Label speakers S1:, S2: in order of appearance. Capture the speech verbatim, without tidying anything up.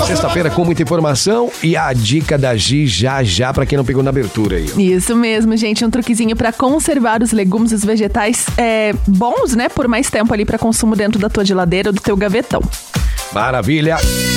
S1: Sexta-feira com muita informação e a dica da Gi já já pra quem não pegou na abertura aí.
S2: Isso mesmo, gente, um truquezinho pra conservar os legumes e os vegetais é, bons, né, por mais tempo ali pra consumo dentro da tua geladeira ou do teu gavetão.
S1: Maravilha!